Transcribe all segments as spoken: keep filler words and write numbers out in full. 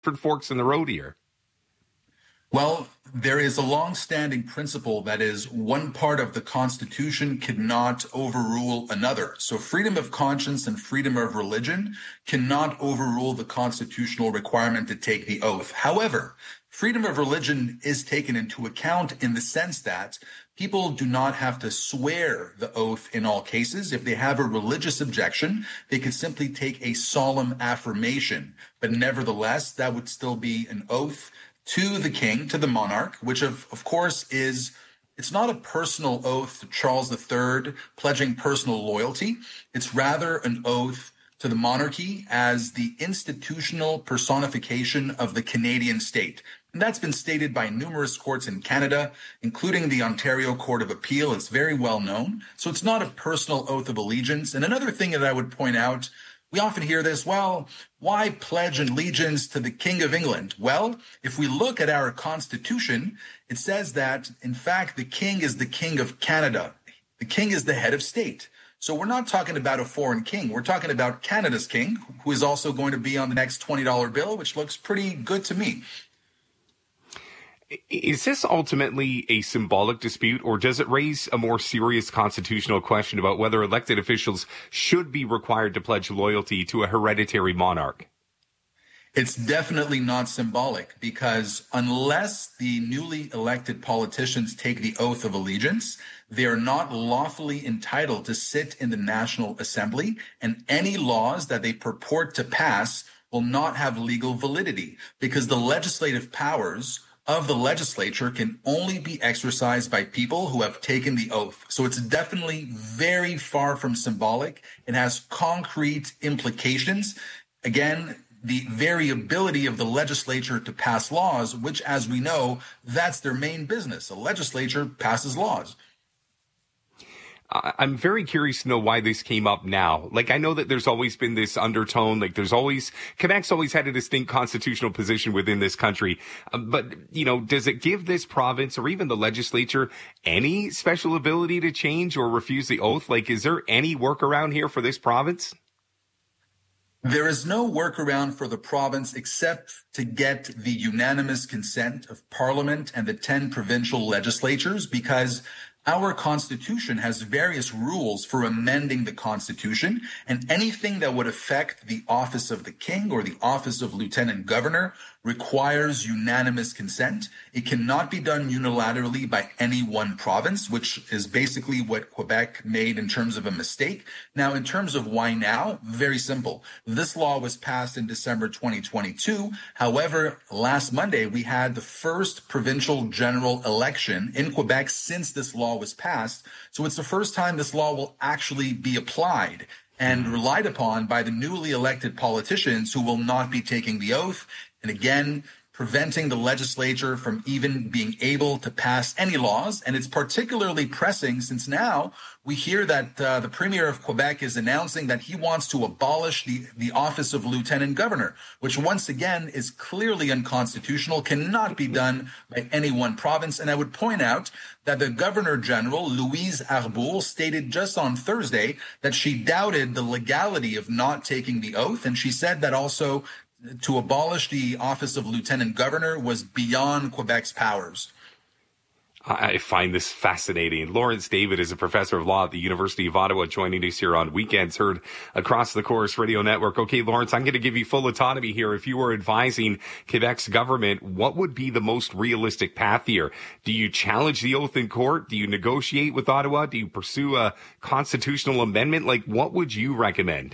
different forks in the road here? Well, there is a long-standing principle that is one part of the Constitution cannot overrule another. So freedom of conscience and freedom of religion cannot overrule the constitutional requirement to take the oath. However, freedom of religion is taken into account in the sense that people do not have to swear the oath in all cases. If they have a religious objection, they could simply take a solemn affirmation. But nevertheless, that would still be an oath to the king, to the monarch, which of, of course is, it's not a personal oath to Charles the Third pledging personal loyalty. It's rather an oath to the monarchy as the institutional personification of the Canadian state. And that's been stated by numerous courts in Canada, including the Ontario Court of Appeal. It's very well known. So it's not a personal oath of allegiance. And another thing that I would point out, we often hear this, well, why pledge allegiance to the King of England? Well, if we look at our Constitution, it says that, in fact, the King is the King of Canada. The King is the head of state. So we're not talking about a foreign king. We're talking about Canada's king, who is also going to be on the next twenty dollar bill, which looks pretty good to me. Is this ultimately a symbolic dispute, or does it raise a more serious constitutional question about whether elected officials should be required to pledge loyalty to a hereditary monarch? It's definitely not symbolic, because unless the newly elected politicians take the oath of allegiance, they are not lawfully entitled to sit in the National Assembly, and any laws that they purport to pass will not have legal validity, because the legislative powers of the legislature can only be exercised by people who have taken the oath. So it's definitely very far from symbolic. It has concrete implications. Again, the variability of the legislature to pass laws, which, as we know, that's their main business. A legislature passes laws. I'm very curious to know why this came up now. Like, I know that there's always been this undertone, like there's always, Quebec's always had a distinct constitutional position within this country. Um, but, you know, does it give this province or even the legislature any special ability to change or refuse the oath? Like, is there any workaround here for this province? There is no workaround for the province except to get the unanimous consent of Parliament and the ten provincial legislatures, because our Constitution has various rules for amending the Constitution, and anything that would affect the office of the king or the office of lieutenant governor requires unanimous consent. It cannot be done unilaterally by any one province, which is basically what Quebec made in terms of a mistake. Now, in terms of why now, very simple. This law was passed in December twenty twenty-two. However, last Monday, we had the first provincial general election in Quebec since this law was passed. So it's the first time this law will actually be applied and relied upon by the newly elected politicians who will not be taking the oath. And again, preventing the legislature from even being able to pass any laws. And it's particularly pressing since now we hear that uh, the Premier of Quebec is announcing that he wants to abolish the, the office of Lieutenant Governor, which once again is clearly unconstitutional, cannot be done by any one province. And I would point out that the Governor General, Louise Arbour, stated just on Thursday that she doubted the legality of not taking the oath. And she said that also to abolish the office of Lieutenant Governor was beyond Quebec's powers. I find this fascinating. Lawrence David is a professor of law at the University of Ottawa, joining us here on Weekends Heard across the Chorus Radio Network. Okay, Lawrence, I'm going to give you full autonomy here. If you were advising Quebec's government, what would be the most realistic path here? Do you challenge the oath in court? Do you negotiate with Ottawa? Do you pursue a constitutional amendment? Like, what would you recommend?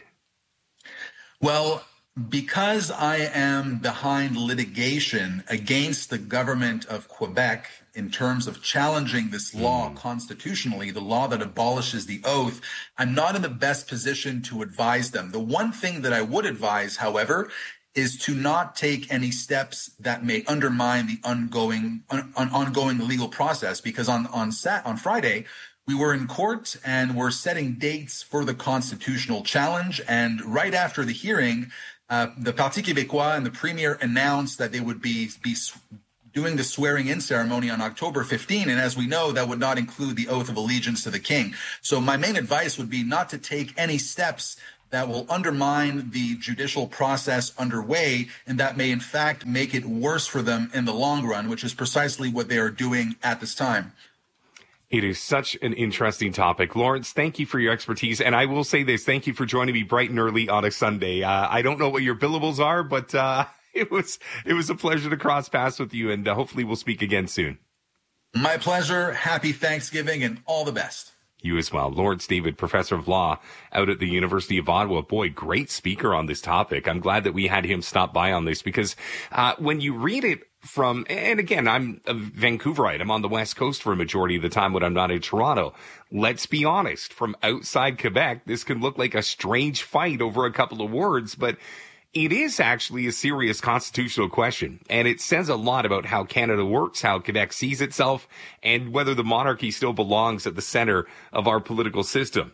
Well, because I am behind litigation against the government of Quebec in terms of challenging this law mm. constitutionally, the law that abolishes the oath, I'm not in the best position to advise them. The one thing that I would advise, however, is to not take any steps that may undermine the ongoing on, ongoing legal process. Because on on Sat on Friday, we were in court and we're setting dates for the constitutional challenge. And right after the hearing, Uh, the Parti Québécois and the Premier announced that they would be, be doing the swearing-in ceremony on October fifteenth. And as we know, that would not include the oath of allegiance to the king. So my main advice would be not to take any steps that will undermine the judicial process underway, and that may in fact make it worse for them in the long run, which is precisely what they are doing at this time. It is such an interesting topic. Lawrence, thank you for your expertise. And I will say this, thank you for joining me bright and early on a Sunday. Uh, I don't know what your billables are, but uh, it was it was a pleasure to cross paths with you, and uh, hopefully we'll speak again soon. My pleasure. Happy Thanksgiving and all the best. You as well. Lawrence David, professor of law out at the University of Ottawa. Boy, great speaker on this topic. I'm glad that we had him stop by on this because uh, when you read it from, and again, I'm a Vancouverite. I'm on the West Coast for a majority of the time when I'm not in Toronto. Let's be honest, from outside Quebec, this can look like a strange fight over a couple of words, but it is actually a serious constitutional question, and it says a lot about how Canada works, how Quebec sees itself, and whether the monarchy still belongs at the center of our political system.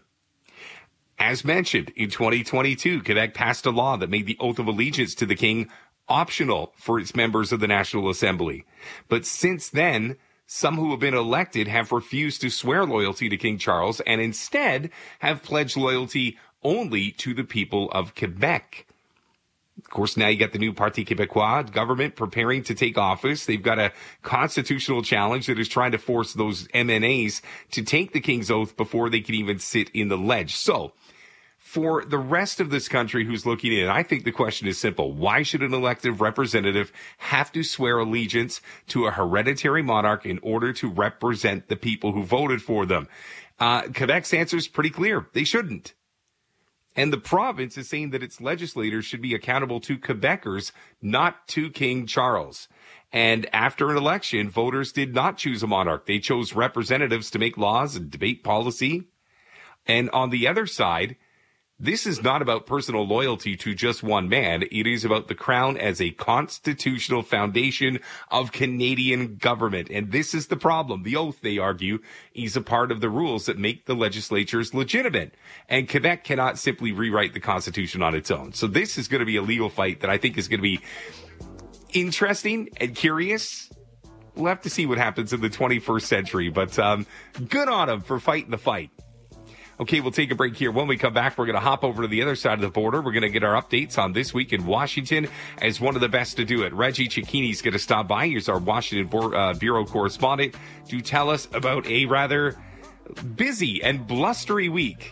As mentioned, in twenty twenty-two, Quebec passed a law that made the oath of allegiance to the king optional for its members of the National Assembly. But since then, some who have been elected have refused to swear loyalty to King Charles and instead have pledged loyalty only to the people of Quebec. Of course, now you got the new Parti Québécois government preparing to take office. They've got a constitutional challenge that is trying to force those M N As to take the king's oath before they can even sit in the ledge. So, for the rest of this country who's looking in, I think the question is simple. Why should an elected representative have to swear allegiance to a hereditary monarch in order to represent the people who voted for them? Uh, Quebec's answer is pretty clear. They shouldn't. And the province is saying that its legislators should be accountable to Quebecers, not to King Charles. And after an election, voters did not choose a monarch. They chose representatives to make laws and debate policy. And on the other side, this is not about personal loyalty to just one man. It is about the crown as a constitutional foundation of Canadian government. And this is the problem. The oath, they argue, is a part of the rules that make the legislatures legitimate. And Quebec cannot simply rewrite the Constitution on its own. So this is going to be a legal fight that I think is going to be interesting and curious. We'll have to see what happens in the twenty-first century. But um, good on them for fighting the fight. Okay, we'll take a break here. When we come back, we're going to hop over to the other side of the border. We're going to get our updates on this week in Washington as one of the best to do it. Reggie Cecchini's going to stop by. He's our Washington uh, Bureau correspondent to tell us about a rather busy and blustery week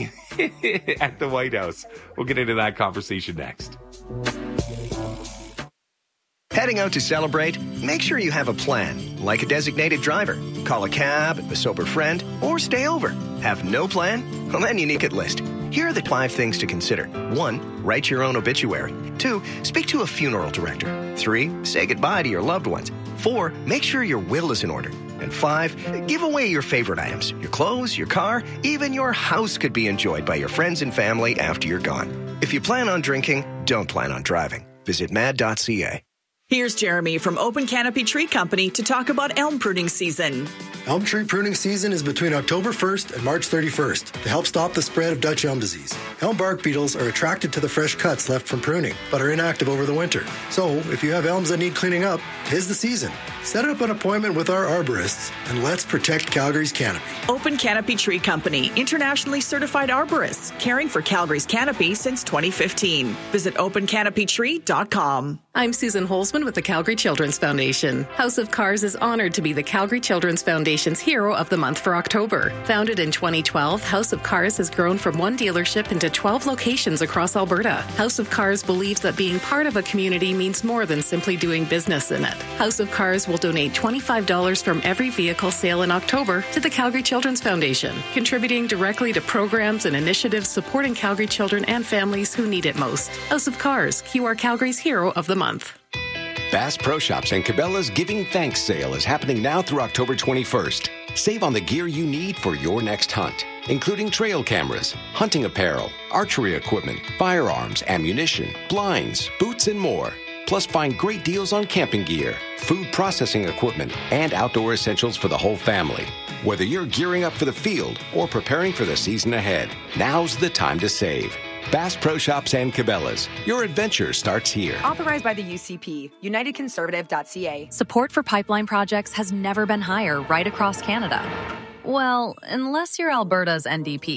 at the White House. We'll get into that conversation next. Heading out to celebrate? Make sure you have a plan, like a designated driver. Call a cab, a sober friend, or stay over. Have no plan? Well, then you need a list. Here are the five things to consider. One, write your own obituary. Two, speak to a funeral director. Three, say goodbye to your loved ones. Four, make sure your will is in order. And five, give away your favorite items. Your clothes, your car, even your house could be enjoyed by your friends and family after you're gone. If you plan on drinking, don't plan on driving. Visit mad dot c a. Here's Jeremy from Open Canopy Tree Company to talk about elm pruning season. Elm tree pruning season is between October first and March thirty-first to help stop the spread of Dutch elm disease. Elm bark beetles are attracted to the fresh cuts left from pruning, but are inactive over the winter. So, if you have elms that need cleaning up, 'tis the season. Set up an appointment with our arborists, and let's protect Calgary's canopy. Open Canopy Tree Company, internationally certified arborists, caring for Calgary's canopy since twenty fifteen. Visit open canopy tree dot com. I'm Susan Holzman with the Calgary Children's Foundation. House of Cars is honored to be the Calgary Children's Foundation's Hero of the Month for October. Founded in twenty twelve, House of Cars has grown from one dealership into twelve locations across Alberta. House of Cars believes that being part of a community means more than simply doing business in it. House of Cars will donate twenty-five dollars from every vehicle sale in October to the Calgary Children's Foundation, contributing directly to programs and initiatives supporting Calgary children and families who need it most. House of Cars, you are Calgary's Hero of the Month. Bass Pro Shops and Cabela's Giving Thanks sale is happening now through October twenty-first. Save on the gear you need for your next hunt, including trail cameras, hunting apparel, archery equipment, firearms, ammunition, blinds, boots, and more. Plus, find great deals on camping gear, food processing equipment, and outdoor essentials for the whole family. Whether you're gearing up for the field or preparing for the season ahead, now's the time to save. Bass Pro Shops and Cabela's. Your adventure starts here. Authorized by the U C P, united conservative dot c a. Support for pipeline projects has never been higher right across Canada. Well, unless you're Alberta's N D P.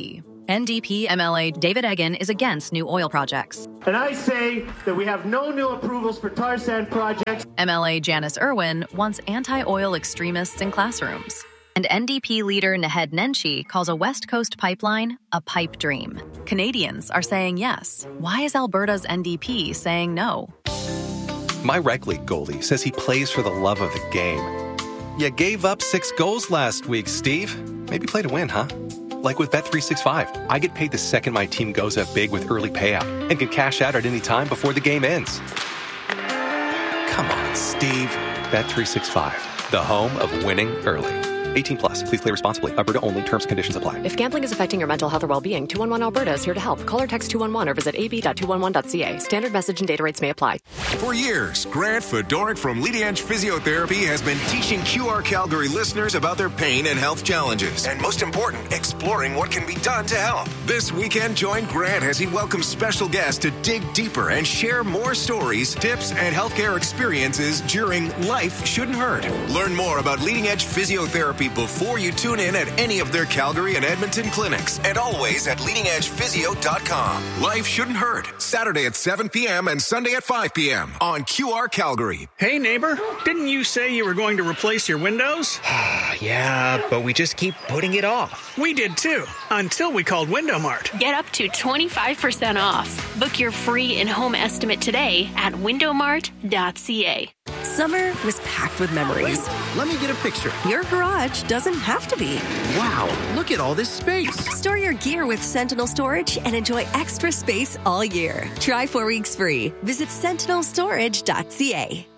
N D P M L A David Egan is against new oil projects. And I say that we have no new approvals for tar sand projects. M L A Janice Irwin wants anti-oil extremists in classrooms. And N D P leader Naheed Nenshi calls a West Coast pipeline a pipe dream. Canadians are saying yes. Why is Alberta's N D P saying no? My rec league goalie says he plays for the love of the game. You gave up six goals last week, Steve. Maybe play to win, huh? Like with Bet three sixty-five, I get paid the second my team goes up big with early payout and can cash out at any time before the game ends. Come on, Steve. Bet three sixty-five, the home of winning early. eighteen plus. Please play responsibly. Alberta only. Terms and conditions apply. If gambling is affecting your mental health or well-being, two one one Alberta is here to help. Call or text two one one or visit a b dot two one one dot c a. Standard message and data rates may apply. For years, Grant Fedoruk from Leading Edge Physiotherapy has been teaching Q R Calgary listeners about their pain and health challenges. And most important, exploring what can be done to help. This weekend, join Grant as he welcomes special guests to dig deeper and share more stories, tips, and healthcare experiences during Life Shouldn't Hurt. Learn more about Leading Edge Physiotherapy before you tune in at any of their Calgary and Edmonton clinics, and always at leading edge physio dot com. Life Shouldn't Hurt, Saturday at seven p.m. and Sunday at five p.m. on Q R Calgary. Hey neighbor, didn't you say you were going to replace your windows? Yeah, but we just keep putting it off. We did too, until we called Window Mart. Get up to twenty-five percent off. Book your free in-home estimate today at window mart dot c a. Summer was packed with memories. Wait, let me get a picture. Your garage doesn't have to be. Wow, look at all this space. Store your gear with Sentinel Storage and enjoy extra space all year. Try four weeks free. Visit sentinel storage dot c a.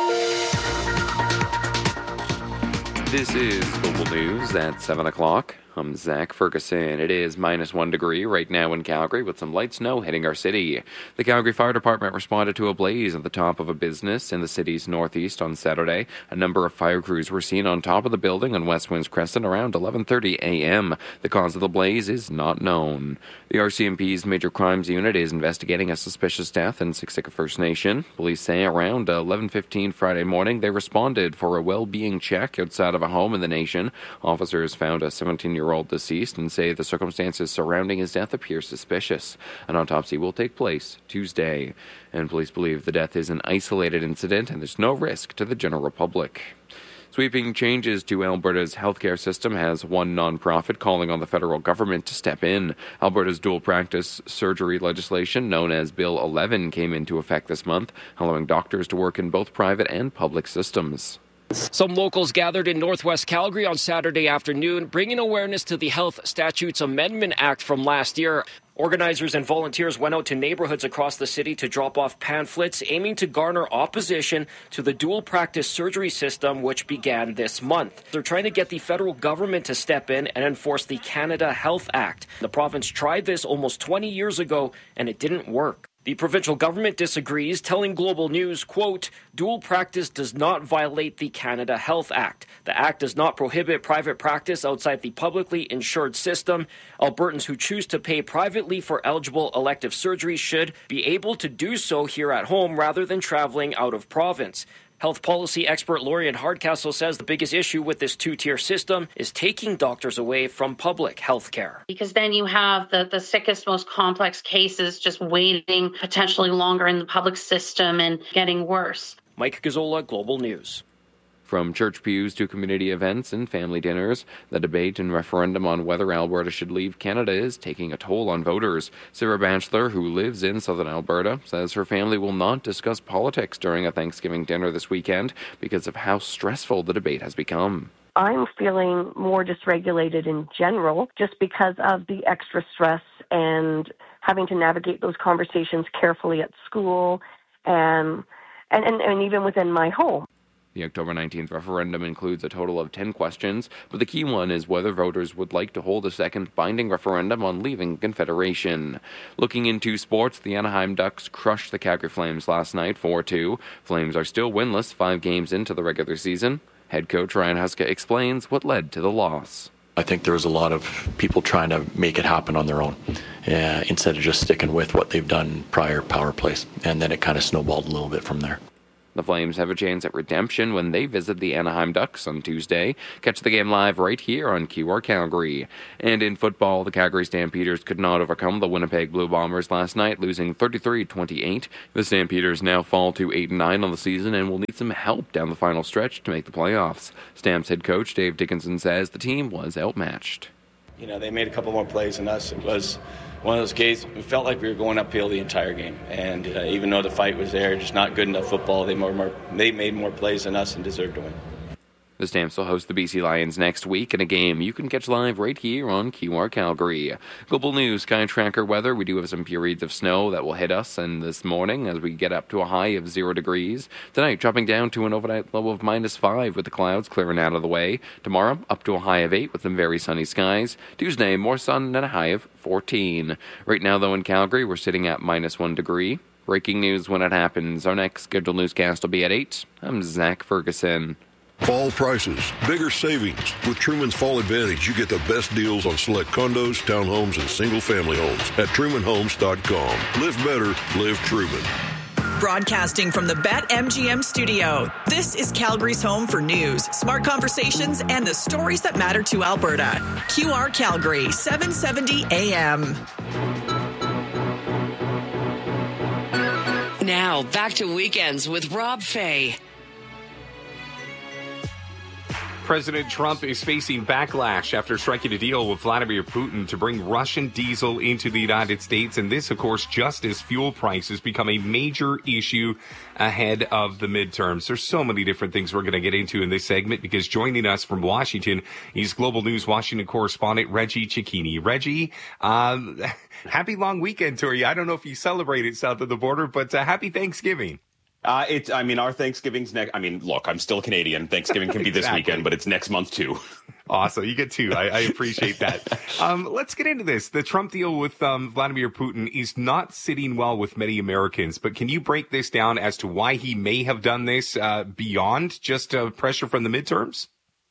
This is Global News at seven o'clock. I'm Zach Ferguson. It is minus one degree right now in Calgary with some light snow hitting our city. The Calgary Fire Department responded to a blaze at the top of a business in the city's northeast on Saturday. A number of fire crews were seen on top of the building on West Winds Crescent around eleven thirty a.m. The cause of the blaze is not known. The R C M P's Major Crimes Unit is investigating a suspicious death in Siksika First Nation. Police say around eleven fifteen Friday morning they responded for a well-being check outside of a home in the nation. Officers found a seventeen-year-old deceased and say the circumstances surrounding his death appear suspicious. An autopsy will take place Tuesday. And police believe the death is an isolated incident and there's no risk to the general public. Sweeping changes to Alberta's healthcare system has one nonprofit calling on the federal government to step in. Alberta's dual practice surgery legislation, known as Bill eleven, came into effect this month, allowing doctors to work in both private and public systems. Some locals gathered in Northwest Calgary on Saturday afternoon, bringing awareness to the Health Statutes Amendment Act from last year. Organizers and volunteers went out to neighborhoods across the city to drop off pamphlets aiming to garner opposition to the dual practice surgery system, which began this month. They're trying to get the federal government to step in and enforce the Canada Health Act. The province tried this almost twenty years ago, and it didn't work. The provincial government disagrees, telling Global News, quote, dual practice does not violate the Canada Health Act. The act does not prohibit private practice outside the publicly insured system. Albertans who choose to pay privately for eligible elective surgeries should be able to do so here at home rather than traveling out of province. Health policy expert Lorian Hardcastle says the biggest issue with this two-tier system is taking doctors away from public health care. Because then you have the, the sickest, most complex cases just waiting potentially longer in the public system and getting worse. Mike Gazzola, Global News. From church pews to community events and family dinners, the debate and referendum on whether Alberta should leave Canada is taking a toll on voters. Sarah Batchelor, who lives in southern Alberta, says her family will not discuss politics during a Thanksgiving dinner this weekend because of how stressful the debate has become. I'm feeling more dysregulated in general just because of the extra stress and having to navigate those conversations carefully at school and and, and, and even within my home. The October nineteenth referendum includes a total of ten questions, but the key one is whether voters would like to hold a second binding referendum on leaving Confederation. Looking into sports, the Anaheim Ducks crushed the Calgary Flames last night four two. Flames are still winless five games into the regular season. Head coach Ryan Huska explains what led to the loss. I think there was a lot of people trying to make it happen on their own uh, instead of just sticking with what they've done prior power plays, and then it kind of snowballed a little bit from there. The Flames have a chance at redemption when they visit the Anaheim Ducks on Tuesday. Catch the game live right here on Q R Calgary. And in football, the Calgary Stampeders could not overcome the Winnipeg Blue Bombers last night, losing thirty-three twenty-eight. The Stampeders now fall to eight and nine on the season and will need some help down the final stretch to make the playoffs. Stamps head coach Dave Dickinson says the team was outmatched. You know, they made a couple more plays than us. It was one of those games, it felt like we were going uphill the entire game. And uh, even though the fight was there, just not good enough football, they, more, more, they made more plays than us and deserved to win. The Stamps will host the B C Lions next week in a game you can catch live right here on Q R Calgary. Global News, Sky Tracker weather. We do have some periods of snow that will hit us and this morning as we get up to a high of zero degrees. Tonight, dropping down to an overnight low of minus five with the clouds clearing out of the way. Tomorrow, up to a high of eight with some very sunny skies. Tuesday, more sun and a high of fourteen. Right now, though, in Calgary, we're sitting at minus one degree. Breaking news when it happens. Our next scheduled newscast will be at eight. I'm Zach Ferguson. Fall prices, bigger savings. With Truman's Fall Advantage, you get the best deals on select condos, townhomes, and single-family homes at Truman Homes dot com. Live better, live Truman. Broadcasting from the BetMGM studio, this is Calgary's home for news, smart conversations, and the stories that matter to Alberta. Q R Calgary, seven seventy A M. Now, back to Weekends with Rob Fay. President Trump is facing backlash after striking a deal with Vladimir Putin to bring Russian diesel into the United States. And this, of course, just as fuel prices become a major issue ahead of the midterms. There's so many different things we're going to get into in this segment because joining us from Washington is Global News Washington correspondent Reggie Cecchini. Reggie, um, happy long weekend to you. I don't know if you celebrate it south of the border, but uh, happy Thanksgiving. Uh, it's, I mean, our Thanksgiving's next. I mean, look, I'm still Canadian. Thanksgiving can be exactly. This weekend, but it's next month too. Awesome. You get two. I, I appreciate that. Um, let's get into this. The Trump deal with um, Vladimir Putin is not sitting well with many Americans, but can you break this down as to why he may have done this uh, beyond just uh, pressure from the midterms?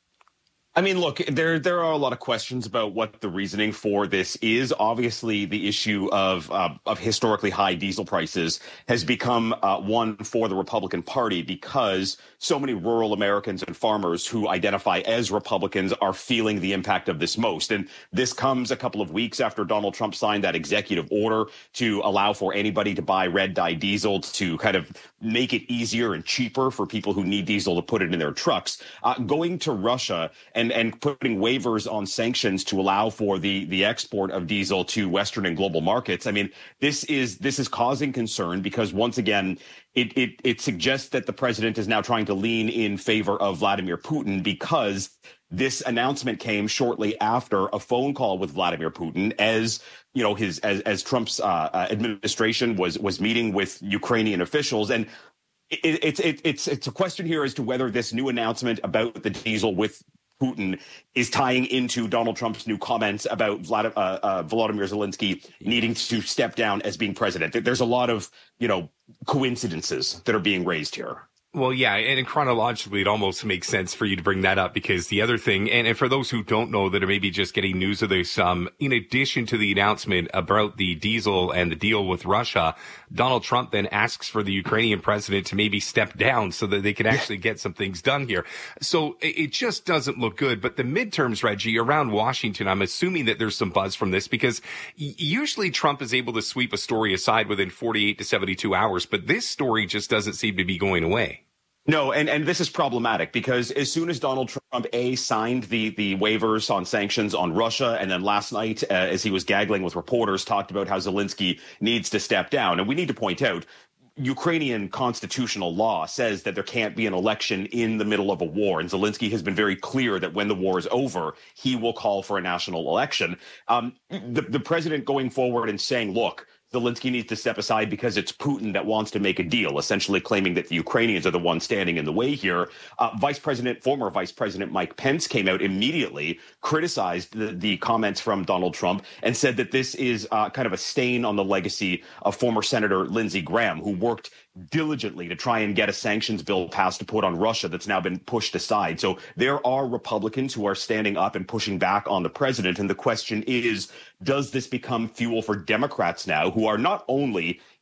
I mean, look, there there are a lot of questions about what the reasoning for this is. Obviously, the issue of uh, of historically high diesel prices has become uh, one for the Republican Party because so many rural Americans and farmers who identify as Republicans are feeling the impact of this most. And this comes a couple of weeks after Donald Trump signed that executive order to allow for anybody to buy red dye diesel to kind of make it easier and cheaper for people who need diesel to put it in their trucks. Uh, going to Russia and, and putting waivers on sanctions to allow for the, the export of diesel to Western and global markets. I mean, this is this is causing concern because, once again, it, it, it suggests that the president is now trying to lean in favor of Vladimir Putin because this announcement came shortly after a phone call with Vladimir Putin as, you know, his as, as Trump's uh, administration was was meeting with Ukrainian officials. And it, it's it, it's it's a question here as to whether this new announcement about the diesel with Putin is tying into Donald Trump's new comments about Vlad, uh, uh, Volodymyr Zelensky needing to step down as being president. There's a lot of, you know, coincidences that are being raised here. Well, yeah, and chronologically, it almost makes sense for you to bring that up because the other thing, and, and for those who don't know that are maybe just getting news of this, um, in addition to the announcement about the diesel and the deal with Russia, Donald Trump then asks for the Ukrainian president to maybe step down so that they can actually get some things done here. So it, it just doesn't look good. But the midterms, Reggie, around Washington, I'm assuming that there's some buzz from this because usually Trump is able to sweep a story aside within forty-eight to seventy-two hours, but this story just doesn't seem to be going away. No, and, and this is problematic because as soon as Donald Trump, A, signed the, the waivers on sanctions on Russia, and then last night, uh, as he was gaggling with reporters, talked about how Zelensky needs to step down. And we need to point out, Ukrainian constitutional law says that there can't be an election in the middle of a war. And Zelensky has been very clear that when the war is over, he will call for a national election. Um, the, the president going forward and saying, look, Zelensky needs to step aside because it's Putin that wants to make a deal, essentially claiming that the Ukrainians are the ones standing in the way here. Uh, Vice President, former Vice President Mike Pence came out immediately, criticized the, the comments from Donald Trump, and said that this is uh, kind of a stain on the legacy of former Senator Lindsey Graham, who worked diligently to try and get a sanctions bill passed to put on Russia that's now been pushed aside. So there are Republicans who are standing up and pushing back on the president. And the question is, does this become fuel for Democrats now, who are not only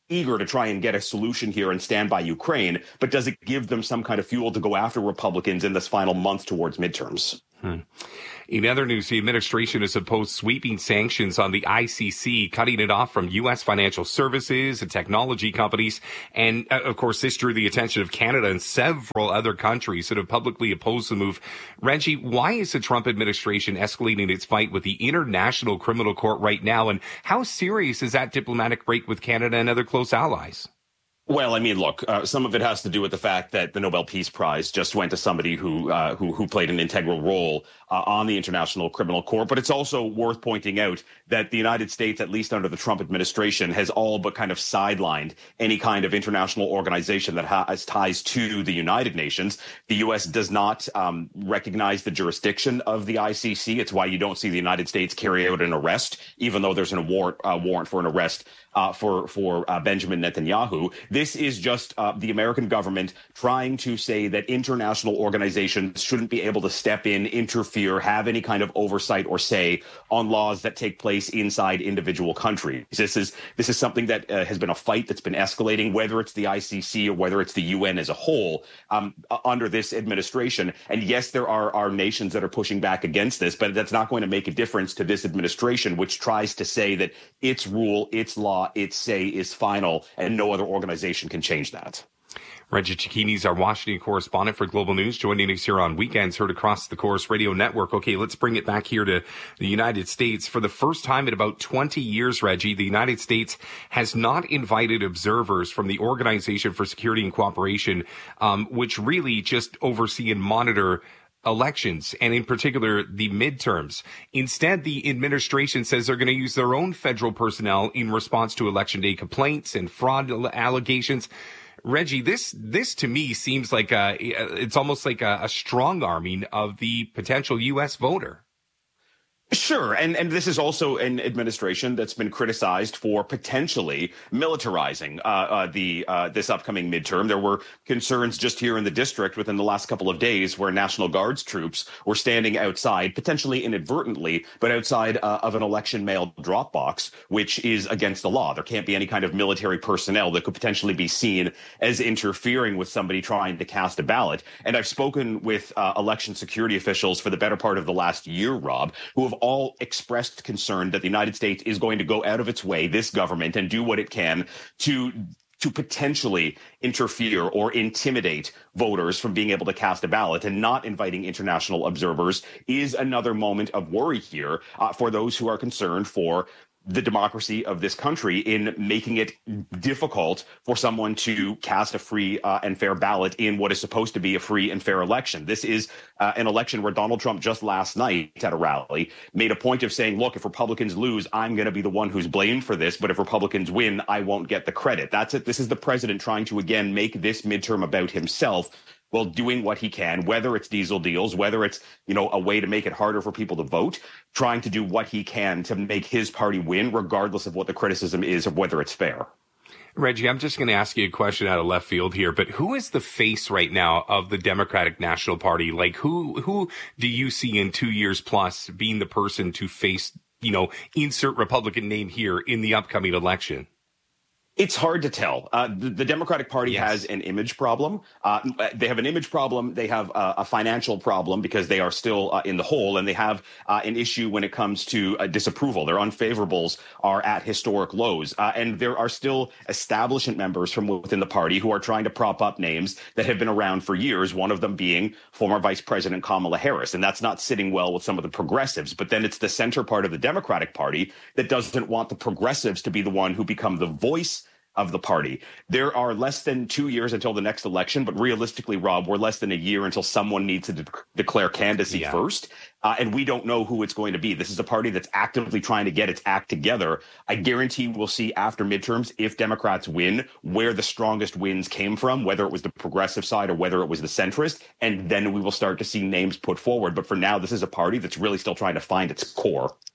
eager to try and get a solution here and stand by Ukraine, but does it give them some kind of fuel to go after Republicans in this final month towards midterms? Hmm. In other news, the administration has imposed sweeping sanctions on the I C C, cutting it off from U S financial services and technology companies. And, uh, of course, this drew the attention of Canada and several other countries that have publicly opposed the move. Reggie, why is the Trump administration escalating its fight with the International Criminal Court right now? And how serious is that diplomatic break with Canada and other close allies? Well, I mean, look, uh, some of it has to do with the fact that the Nobel Peace Prize just went to somebody who uh, who, who played an integral role uh, on the International Criminal Court. But it's also worth pointing out that the United States, at least under the Trump administration, has all but kind of sidelined any kind of international organization that has ties to the United Nations. The U S does not um, recognize the jurisdiction of the I C C. It's why you don't see the United States carry out an arrest, even though there's an warrant, uh, warrant for an arrest uh, for, for uh, Benjamin Netanyahu. This is just uh, the American government trying to say that international organizations shouldn't be able to step in, interfere, have any kind of oversight or say on laws that take place inside individual countries. This is this is something that uh, has been a fight that's been escalating, whether it's the I C C or whether it's the U N as a whole, um, under this administration. And yes, there are, are nations that are pushing back against this, but that's not going to make a difference to this administration, which tries to say that its rule, its law, its say is final, and no other organization can change that. Reggie Cecchini is our Washington correspondent for Global News, joining us here on Weekends, heard across the Corus Radio Network. Okay, let's bring it back here to the United States. For the first time in about twenty years, Reggie, the United States has not invited observers from the Organization for Security and Cooperation, um, which really just oversee and monitor elections, and in particular the midterms. Instead, the administration says they're going to use their own federal personnel in response to election day complaints and fraud allegations. Reggie, this this to me seems like a, it's almost like a, a strong arming of the potential U S voter. Sure. And and this is also an administration that's been criticized for potentially militarizing uh, uh, the uh, this upcoming midterm. There were concerns just here in the district within the last couple of days where National Guards troops were standing outside, potentially inadvertently, but outside uh, of an election mail drop box, which is against the law. There can't be any kind of military personnel that could potentially be seen as interfering with somebody trying to cast a ballot. And I've spoken with uh, election security officials for the better part of the last year, Rob, who have all expressed concern that the United States is going to go out of its way, this government, and do what it can to to potentially interfere or intimidate voters from being able to cast a ballot. And not inviting international observers is another moment of worry here uh, for those who are concerned for the democracy of this country in making it difficult for someone to cast a free uh, and fair ballot in what is supposed to be a free and fair election. This is uh, an election where Donald Trump just last night at a rally made a point of saying, look, if Republicans lose, I'm going to be the one who's blamed for this. But if Republicans win, I won't get the credit. That's it. This is the president trying to, again, make this midterm about himself, while doing what he can, whether it's diesel deals, whether it's, you know, a way to make it harder for people to vote, trying to do what he can to make his party win, regardless of what the criticism is of whether it's fair. Reggie, I'm just going to ask you a question out of left field here, but who is the face right now of the Democratic National Party? Like, who who do you see in two years plus being the person to face, you know, insert Republican name here in the upcoming election? It's hard to tell. Uh, the, the Democratic Party yes. has an image problem. Uh, they have an image problem. They have a, a financial problem because they are still uh, in the hole, and they have uh, an issue when it comes to uh, disapproval. Their unfavorables are at historic lows, uh, and there are still establishment members from within the party who are trying to prop up names that have been around for years, one of them being former Vice President Kamala Harris, and that's not sitting well with some of the progressives. But then it's the center part of the Democratic Party that doesn't want the progressives to be the one who become the voice of the party. There are less than two years until the next election, but realistically, Rob, we're less than a year until someone needs to de- declare candidacy yeah. first, uh, and we don't know who it's going to be. This is a party that's actively trying to get its act together. I guarantee we'll see after midterms, if Democrats win, where the strongest wins came from, whether it was the progressive side or whether it was the centrist, and then we will start to see names put forward. But for now, this is a party that's really still trying to find its core.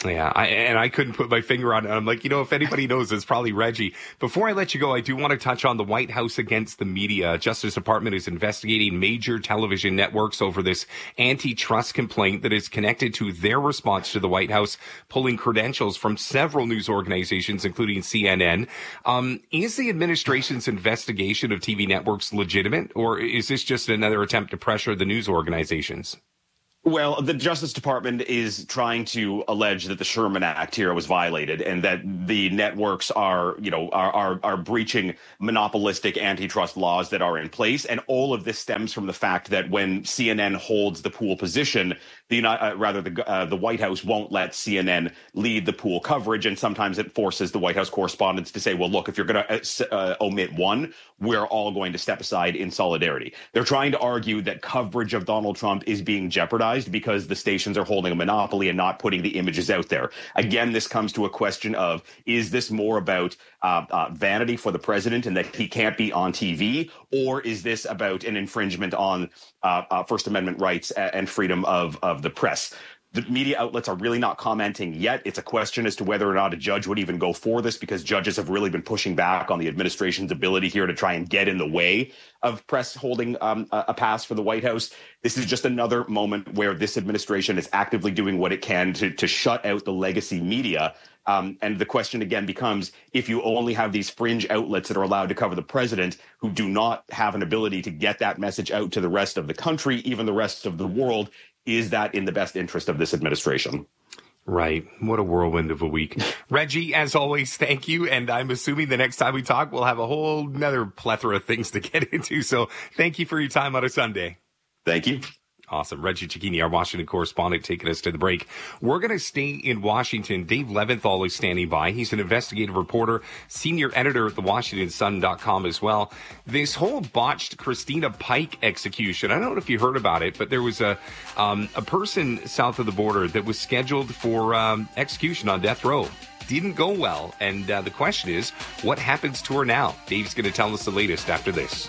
Yeah, I, and I couldn't put my finger on it. I'm like, you know, if anybody knows, it's probably Reggie. Before I let you go, I do want to touch on the White House against the media. Justice Department is investigating major television networks over this antitrust complaint that is connected to their response to the White House pulling credentials from several news organizations, including C N N. Um, is the administration's investigation of T V networks legitimate, or is this just another attempt to pressure the news organizations? Well, the Justice Department is trying to allege that the Sherman Act here was violated and that the networks are, you know, are, are, are breaching monopolistic antitrust laws that are in place. And all of this stems from the fact that when C N N holds the pool position, the uh, rather the uh, the White House won't let C N N lead the pool coverage. And sometimes it forces the White House correspondents to say, well, look, if you're going to uh, omit one, we're all going to step aside in solidarity. They're trying to argue that coverage of Donald Trump is being jeopardized because the stations are holding a monopoly and not putting the images out there. Again, this comes to a question of, is this more about uh, uh, vanity for the president and that he can't be on T V, or is this about an infringement on uh, uh, First Amendment rights and freedom of, of the press? The media outlets are really not commenting yet. It's a question as to whether or not a judge would even go for this, because judges have really been pushing back on the administration's ability here to try and get in the way of press holding um, a pass for the White House. This is just another moment where this administration is actively doing what it can to, to shut out the legacy media. Um, and the question again becomes, if you only have these fringe outlets that are allowed to cover the president, who do not have an ability to get that message out to the rest of the country, even the rest of the world, is that in the best interest of this administration? Right. What a whirlwind of a week. Reggie, as always, thank you. And I'm assuming the next time we talk, we'll have a whole nother plethora of things to get into. So thank you for your time on a Sunday. Thank you. Awesome. Reggie Cecchini, our Washington correspondent, taking us to the break. We're going to stay in Washington. Dave Leventhal is standing by. He's an investigative reporter, senior editor at the Washington Sun dot com as well. This whole botched Christina Pike execution, I don't know if you heard about it, but there was a um, a person south of the border that was scheduled for um, execution on death row. Didn't go well. And uh, the question is, what happens to her now? Dave's going to tell us the latest after this.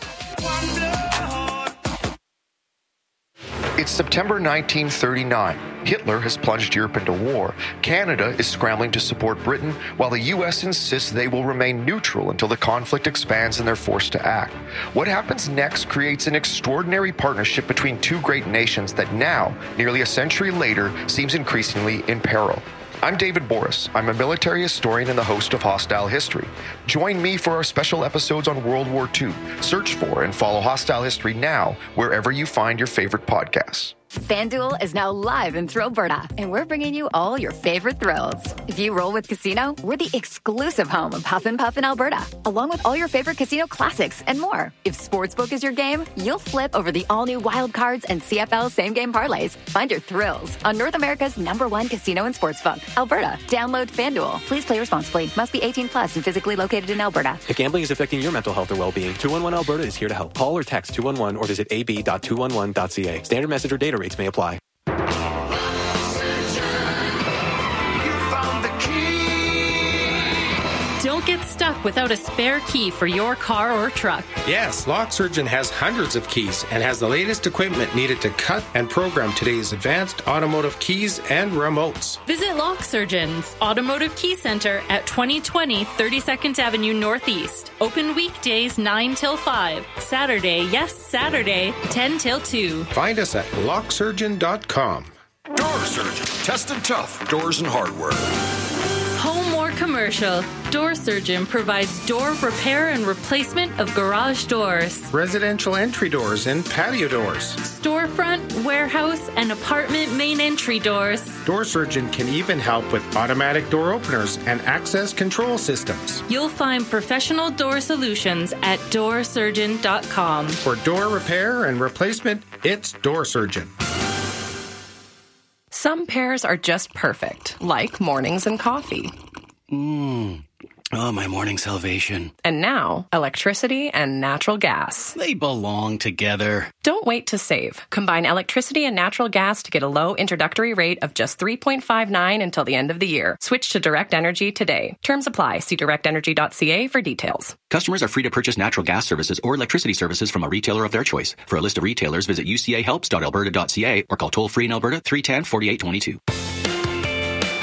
It's September nineteen thirty-nine. Hitler has plunged Europe into war. Canada is scrambling to support Britain, while the U S insists they will remain neutral until the conflict expands and they're forced to act. What happens next creates an extraordinary partnership between two great nations that now, nearly a century later, seems increasingly in peril. I'm David Boris. I'm a military historian and the host of Hostile History. Join me for our special episodes on World War Two. Search for and follow Hostile History now wherever you find your favorite podcasts. FanDuel is now live in Thrillberta, and we're bringing you all your favorite thrills. If you roll with Casino, we're the exclusive home of Huff and Puff in Alberta, along with all your favorite casino classics and more. If Sportsbook is your game, you'll flip over the all-new Wild Cards and C F L same-game parlays. Find your thrills on North America's number one casino and sportsbook, Alberta. Download FanDuel. Please play responsibly. Must be eighteen plus and physically located in Alberta. If gambling is affecting your mental health or well-being, two one one Alberta is here to help. Call or text two one one or visit a b dot two one one dot c a. Standard message or data rates may apply. Don't get stuck without a spare key for your car or truck. Yes, Lock Surgeon has hundreds of keys and has the latest equipment needed to cut and program today's advanced automotive keys and remotes. Visit Lock Surgeon's Automotive Key Center at twenty twenty thirty-second Avenue Northeast. Open weekdays nine till five. Saturday, yes, Saturday, ten till two. Find us at lock surgeon dot com. Door Surgeon. Tested tough doors and hardware. Home or commercial, Door Surgeon provides door repair and replacement of garage doors, residential entry doors and patio doors, storefront, warehouse, and apartment main entry doors. Door Surgeon can even help with automatic door openers and access control systems. You'll find professional door solutions at door surgeon dot com. For door repair and replacement, it's Door Surgeon. Some pairs are just perfect, like mornings and coffee. Mmm. Oh, my morning salvation. And now, electricity and natural gas. They belong together. Don't wait to save. Combine electricity and natural gas to get a low introductory rate of just three point five nine until the end of the year. Switch to Direct Energy today. Terms apply. See direct energy dot c a for details. Customers are free to purchase natural gas services or electricity services from a retailer of their choice. For a list of retailers, visit u c a helps dot alberta dot c a or call toll-free in Alberta three one zero, four eight two two.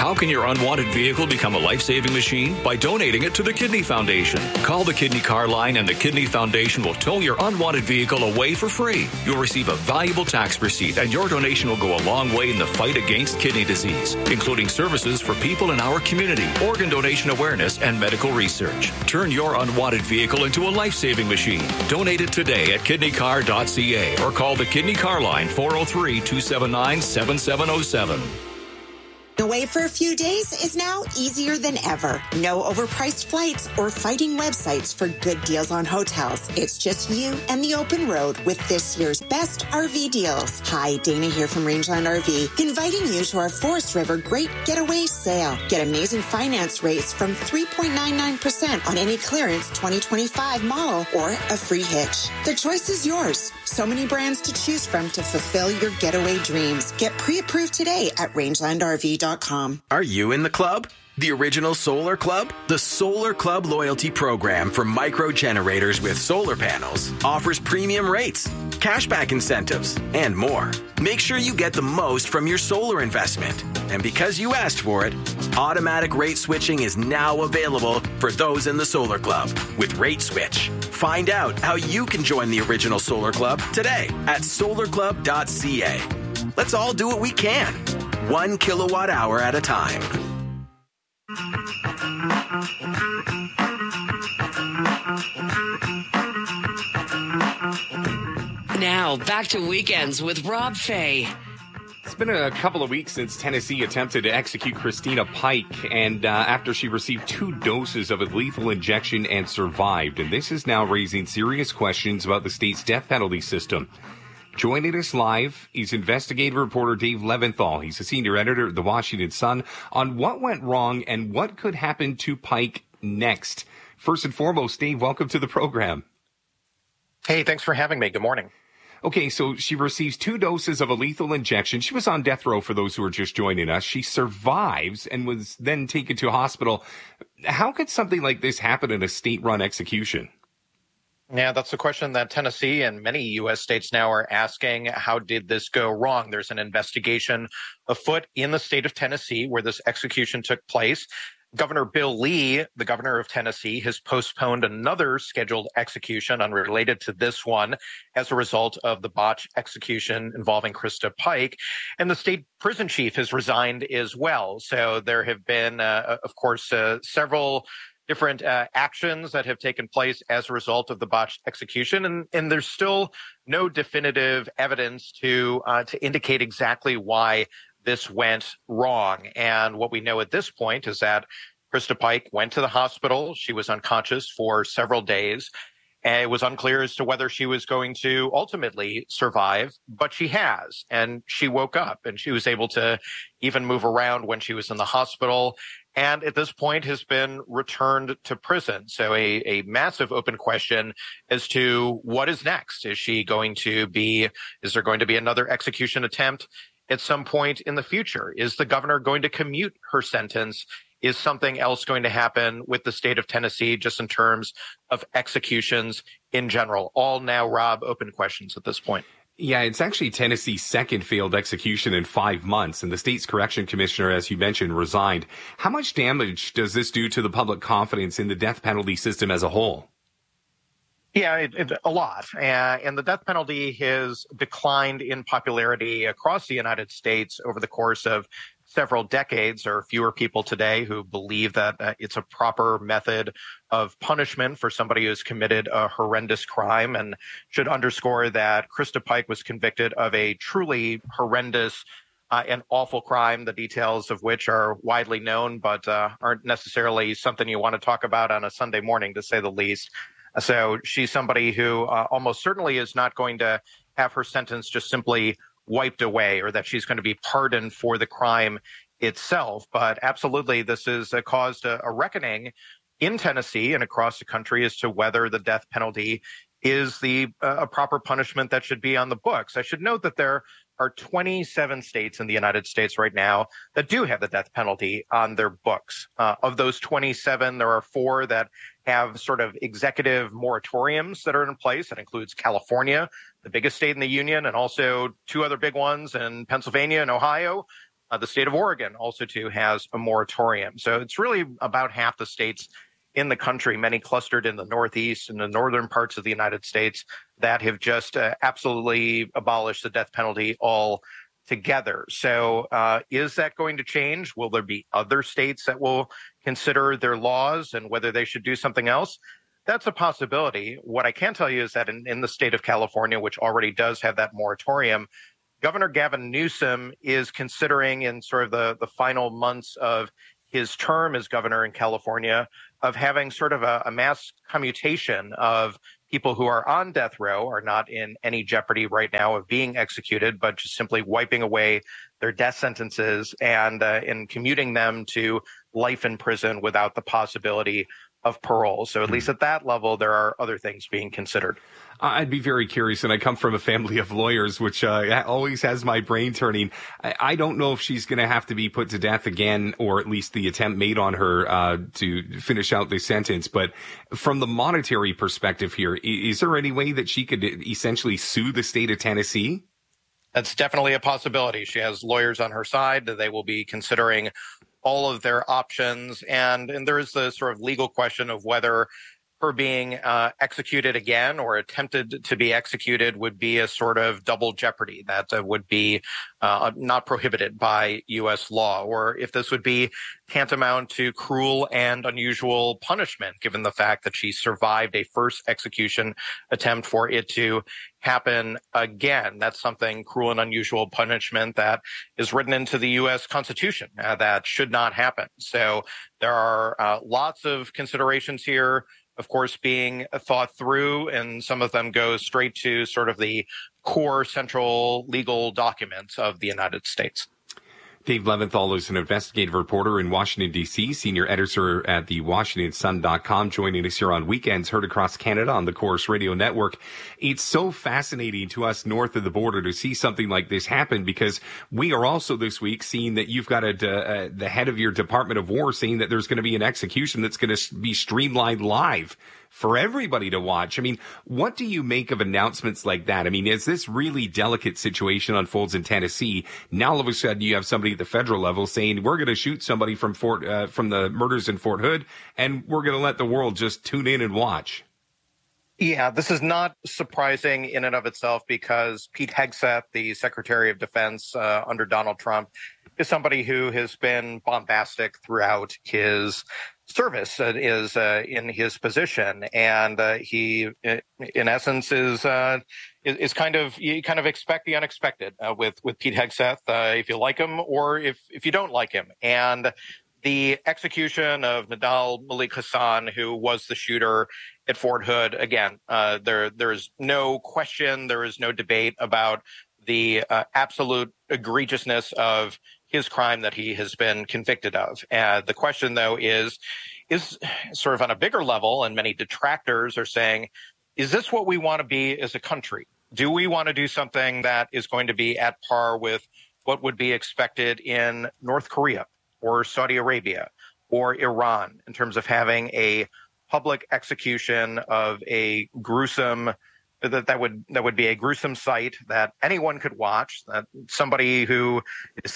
How can your unwanted vehicle become a life-saving machine? By donating it to the Kidney Foundation. Call the Kidney Car Line and the Kidney Foundation will tow your unwanted vehicle away for free. You'll receive a valuable tax receipt and your donation will go a long way in the fight against kidney disease, including services for people in our community, organ donation awareness, and medical research. Turn your unwanted vehicle into a life-saving machine. Donate it today at kidney car dot c a or call the Kidney Car Line four oh three, two seven nine, seven seven oh seven. Away for a few days is now easier than ever. No overpriced flights or fighting websites for good deals on hotels. It's just you and the open road with this year's best R V deals. Hi, Dana here from Rangeland R V, inviting you to our Forest River Great Getaway Sale. Get amazing finance rates from three point nine nine percent on any clearance twenty twenty-five model or a free hitch. The choice is yours. So many brands to choose from to fulfill your getaway dreams. Get pre-approved today at rangeland r v dot com. Are you in the club? The original Solar Club? The Solar Club loyalty program for micro generators with solar panels offers premium rates, cashback incentives, and more. Make sure you get the most from your solar investment. And because you asked for it, automatic rate switching is now available for those in the Solar Club with Rate Switch. Find out how you can join the original Solar Club today at solar club dot c a. Let's all do what we can, one kilowatt hour at a time. Now, back to Weekends with Rob Fay. It's been a couple of weeks since Tennessee attempted to execute Christina Pike, and uh, after she received two doses of a lethal injection and survived. And this is now raising serious questions about the state's death penalty system. Joining us live is investigative reporter Dave Leventhal. He's a senior editor at the Washington Sun on what went wrong and what could happen to Pike next. First and foremost, Dave, welcome to the program. Hey, thanks for having me. Good morning. Okay, so she receives two doses of a lethal injection. She was on death row for those who are just joining us. She survives and was then taken to a hospital. How could something like this happen in a state-run execution? Yeah, that's the question that Tennessee and many U S states now are asking. How did this go wrong? There's an investigation afoot in the state of Tennessee where this execution took place. Governor Bill Lee, the governor of Tennessee, has postponed another scheduled execution unrelated to this one as a result of the botched execution involving Krista Pike. And the state prison chief has resigned as well. So there have been, uh, of course, uh, several different uh, actions that have taken place as a result of the botched execution. And, and there's still no definitive evidence to uh, to indicate exactly why this went wrong. And what we know at this point is that Krista Pike went to the hospital. She was unconscious for several days. And it was unclear as to whether she was going to ultimately survive, but she has. And she woke up and she was able to even move around when she was in the hospital. And at this point has been returned to prison. So a, a massive open question as to what is next. Is she going to be, is there going to be another execution attempt at some point in the future? Is the governor going to commute her sentence? Is something else going to happen with the state of Tennessee just in terms of executions in general? All now, Rob, open questions at this point. Yeah, it's actually Tennessee's second failed execution in five months, and the state's correction commissioner, as you mentioned, resigned. How much damage does this do to the public confidence in the death penalty system as a whole? Yeah, it, it, a lot. Uh, and the death penalty has declined in popularity across the United States over the course of several decades. There are fewer people today who believe that uh, it's a proper method of punishment for somebody who's committed a horrendous crime, and should underscore that Krista Pike was convicted of a truly horrendous uh, and awful crime, the details of which are widely known, but uh, aren't necessarily something you want to talk about on a Sunday morning, to say the least. So she's somebody who uh, almost certainly is not going to have her sentence just simply wiped away, or that she's going to be pardoned for the crime itself. But absolutely, this has uh, caused a, a reckoning in Tennessee and across the country as to whether the death penalty is the uh, a proper punishment that should be on the books. I should note that there are twenty-seven states in the United States right now that do have the death penalty on their books. Uh, of those twenty-seven, there are four that have sort of executive moratoriums that are in place. That includes California, the biggest state in the union, and also two other big ones in Pennsylvania and Ohio. Uh, the state of Oregon also, too, has a moratorium. So it's really about half the states in the country, many clustered in the Northeast and the northern parts of the United States, that have just uh, absolutely abolished the death penalty all together. So uh, is that going to change? Will there be other states that will consider their laws and whether they should do something else? That's a possibility. What I can tell you is that in, in the state of California, which already does have that moratorium, Governor Gavin Newsom is considering in sort of the, the final months of his term as governor in California of having sort of a, a mass commutation of people who are on death row, are not in any jeopardy right now of being executed, but just simply wiping away their death sentences and, uh, and commuting them to life in prison without the possibility of parole. So at least at that level, there are other things being considered. I'd be very curious, and I come from a family of lawyers, which uh, always has my brain turning. I, I don't know if she's going to have to be put to death again, or at least the attempt made on her uh, to finish out the sentence. But from the monetary perspective here, is there any way that she could essentially sue the state of Tennessee? That's definitely a possibility. She has lawyers on her side. They will be considering all of their options. And, and there is the sort of legal question of whether her being uh, executed again or attempted to be executed would be a sort of double jeopardy that uh, would be uh, not prohibited by U S law, or if this would be tantamount to cruel and unusual punishment, given the fact that she survived a first execution attempt for it to happen again. That's something, cruel and unusual punishment, that is written into the U S Constitution uh, that should not happen. So there are uh, lots of considerations here, of course, being thought through, and some of them go straight to sort of the core central legal documents of the United States. Dave Leventhal is an investigative reporter in Washington, D C, senior editor at the Washington Sun dot com, joining us here on Weekends, heard across Canada on the Corus Radio Network. It's so fascinating to us north of the border to see something like this happen, because we are also this week seeing that you've got a, a, the head of your Department of War saying that there's going to be an execution that's going to be streamlined live for everybody to watch. I mean, what do you make of announcements like that? I mean, as this really delicate situation unfolds in Tennessee, now all of a sudden you have somebody at the federal level saying, we're going to shoot somebody from Fort, uh, from the murders in Fort Hood, and we're going to let the world just tune in and watch. Yeah, this is not surprising in and of itself, because Pete Hegseth, the Secretary of Defense uh, under Donald Trump, is somebody who has been bombastic throughout his service, uh, is uh, in his position, and uh, he, in essence, is, uh, is is kind of you kind of expect the unexpected uh, with with Pete Hegseth, uh, if you like him or if if you don't like him. And the execution of Nidal Malik Hassan, who was the shooter at Fort Hood, again, uh, there there is no question, there is no debate about the uh, absolute egregiousness of his crime that he has been convicted of. Uh, the question, though, is, is sort of on a bigger level, and many detractors are saying, is this what we want to be as a country? Do we want to do something that is going to be at par with what would be expected in North Korea or Saudi Arabia or Iran in terms of having a public execution of a gruesome that that would that would be a gruesome sight that anyone could watch, that somebody who is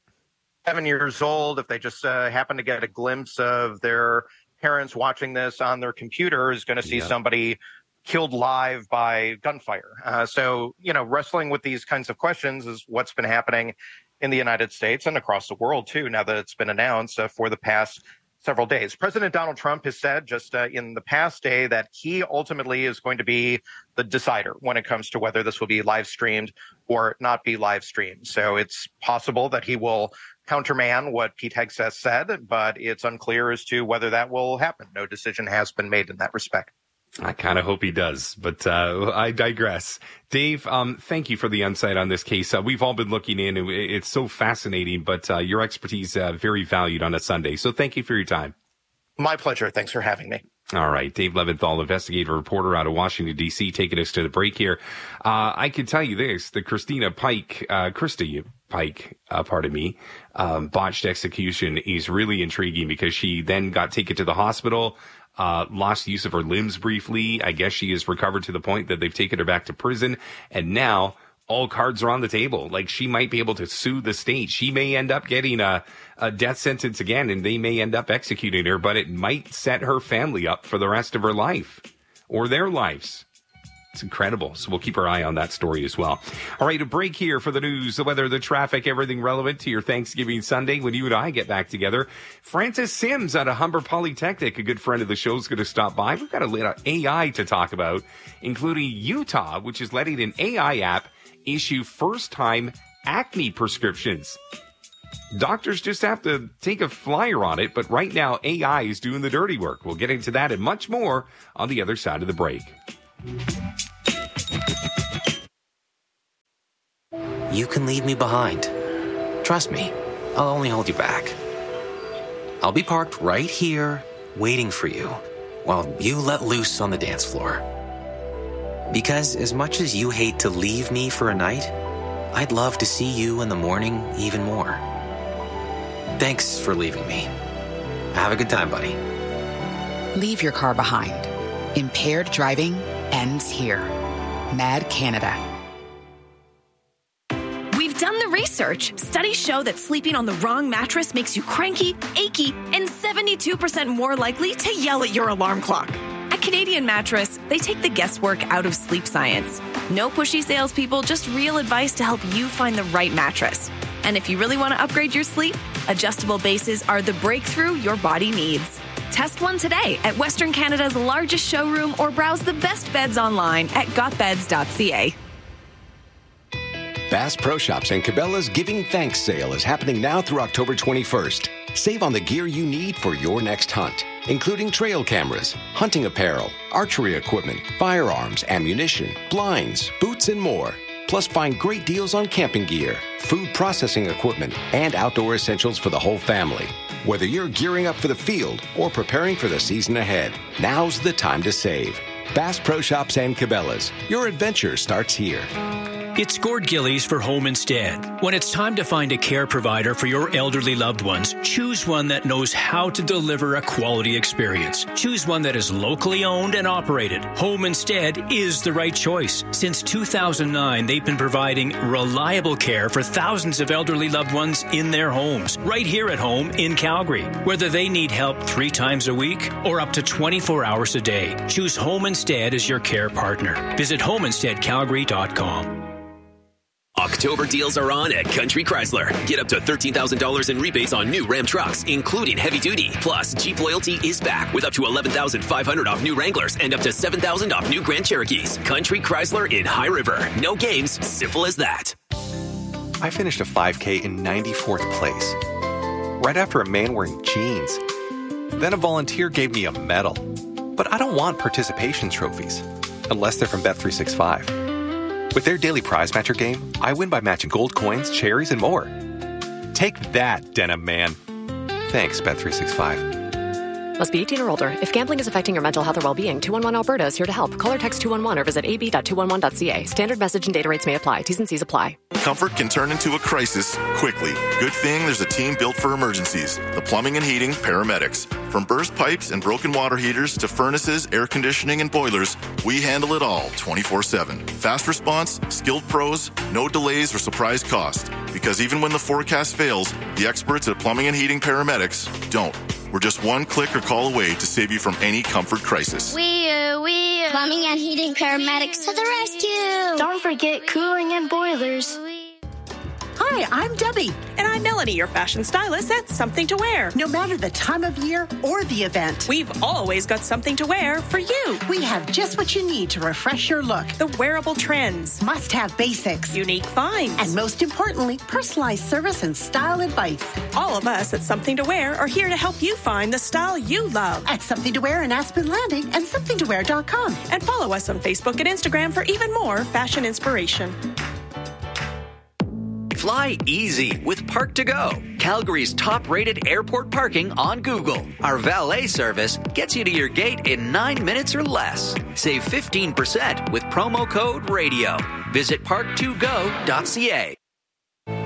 seven years old, if they just uh, happen to get a glimpse of their parents watching this on their computer, is going to see yeah. somebody killed live by gunfire. Uh, so, you know, wrestling with these kinds of questions is what's been happening in the United States and across the world, too, now that it's been announced uh, for the past several days. President Donald Trump has said just uh, in the past day that he ultimately is going to be the decider when it comes to whether this will be live streamed or not be live streamed. So it's possible that he will counterman what Pete Hegseth said, but it's unclear as to whether that will happen. No decision has been made in that respect. I kind of hope he does, but uh, I digress. Dave, um, thank you for the insight on this case. Uh, we've all been looking in. It's so fascinating, but uh, your expertise uh, very valued on a Sunday. So thank you for your time. My pleasure. Thanks for having me. All right. Dave Leventhal, investigative reporter out of Washington, D C, taking us to the break here. Uh, I can tell you this, the Christina Pike, uh, Christy Pike, uh, pardon me, um, botched execution is really intriguing, because she then got taken to the hospital, uh, lost use of her limbs briefly. I guess she is recovered to the point that they've taken her back to prison. And now all cards are on the table. Like, she might be able to sue the state. She may end up getting a, a death sentence again, and they may end up executing her, but it might set her family up for the rest of her life or their lives. It's incredible. So we'll keep our eye on that story as well. All right, a break here for the news, the weather, the traffic, everything relevant to your Thanksgiving Sunday when you and I get back together. Francis Sims out of Humber Polytechnic, a good friend of the show, is going to stop by. We've got a little A I to talk about, including Utah, which is letting an A I app issue first-time acne prescriptions. Doctors just have to take a flyer on it, but right now A I is doing the dirty work. We'll get into that and much more on the other side of the break. You can leave me behind. Trust me, I'll only hold you back. I'll be parked right here, waiting for you, while you let loose on the dance floor. Because as much as you hate to leave me for a night, I'd love to see you in the morning even more. Thanks for leaving me. Have a good time, buddy. Leave your car behind. Impaired driving ends here. Mad Canada. We've done the research. Studies show that sleeping on the wrong mattress makes you cranky, achy, and seventy-two percent more likely to yell at your alarm clock. At Canadian Mattress, they take the guesswork out of sleep science. No pushy salespeople, just real advice to help you find the right mattress. And if you really want to upgrade your sleep, adjustable bases are the breakthrough your body needs. Test one today at Western Canada's largest showroom or browse the best beds online at got beds dot c a. Bass Pro Shops and Cabela's Giving Thanks sale is happening now through October twenty-first. Save on the gear you need for your next hunt, including trail cameras, hunting apparel, archery equipment, firearms, ammunition, blinds, boots, and more. Plus, find great deals on camping gear, food processing equipment, and outdoor essentials for the whole family. Whether you're gearing up for the field or preparing for the season ahead, now's the time to save. Bass Pro Shops and Cabela's. Your adventure starts here. It's Gord Gillies for Home Instead. When it's time to find a care provider for your elderly loved ones, choose one that knows how to deliver a quality experience. Choose one that is locally owned and operated. Home Instead is the right choice. Since two thousand nine, they've been providing reliable care for thousands of elderly loved ones in their homes, right here at home in Calgary. Whether they need help three times a week or up to twenty-four hours a day, choose Home Instead as your care partner. Visit home instead calgary dot com. October deals are on at Country Chrysler. Get up to thirteen thousand dollars in rebates on new Ram trucks, including heavy duty. Plus, Jeep Loyalty is back with up to eleven thousand five hundred dollars off new Wranglers and up to seven thousand dollars off new Grand Cherokees. Country Chrysler in High River. No games, simple as that. I finished a five K in ninety-fourth place, right after a man wearing jeans. Then a volunteer gave me a medal. But I don't want participation trophies, unless they're from Bet three sixty-five. With their daily prize matcher game, I win by matching gold coins, cherries, and more. Take that, Denim Man. Thanks, Bet three sixty-five. Must be eighteen or older. If gambling is affecting your mental health or well-being, two one one Alberta is here to help. Call or text two one one or visit a b dot two one one dot c a. Standard message and data rates may apply. T's and C's apply. Comfort can turn into a crisis quickly. Good thing there's a team built for emergencies. The Plumbing and Heating Paramedics. From burst pipes and broken water heaters to furnaces, air conditioning, and boilers, we handle it all twenty-four seven. Fast response, skilled pros, no delays or surprise cost. Because even when the forecast fails, the experts at Plumbing and Heating Paramedics don't. We're just one click or call away to save you from any comfort crisis. We, uh, we, uh, Plumbing and Heating Paramedics to the rescue. Don't forget cooling and boilers. Hi, I'm Debbie. And I'm Melanie, your fashion stylist at Something to Wear. No matter the time of year or the event, we've always got something to wear for you. We have just what you need to refresh your look. The wearable trends. Must-have basics. Unique finds. And most importantly, personalized service and style advice. All of us at Something to Wear are here to help you find the style you love. At Something to Wear in Aspen Landing and something to wear dot com. And follow us on Facebook and Instagram for even more fashion inspiration. Fly easy with Park to Go, Calgary's top-rated airport parking on Google. Our valet service gets you to your gate in nine minutes or less. Save fifteen percent with promo code RADIO. Visit park to go dot c a.